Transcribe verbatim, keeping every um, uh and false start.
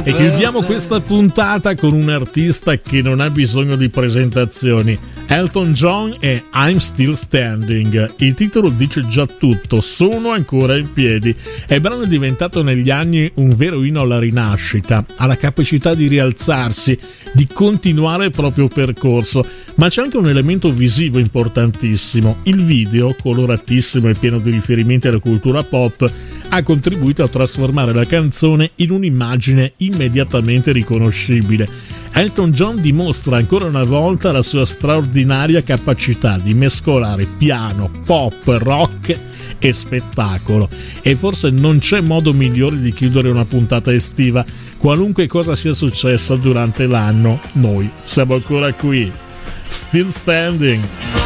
e chiudiamo questa puntata con un artista che non ha bisogno di presentazioni. Elton John e I'm Still Standing. Il titolo dice già tutto, sono ancora in piedi. Il brano è diventato negli anni un vero inno alla rinascita, alla capacità di rialzarsi, di continuare il proprio percorso. Ma c'è anche un elemento visivo importantissimo. Il video, coloratissimo e pieno di riferimenti alla cultura pop, ha contribuito a trasformare la canzone in un'immagine immediatamente riconoscibile. Elton John dimostra ancora una volta la sua straordinaria capacità di mescolare piano, pop, rock e spettacolo. E forse non c'è modo migliore di chiudere una puntata estiva. Qualunque cosa sia successa durante l'anno, noi siamo ancora qui. Still Standing.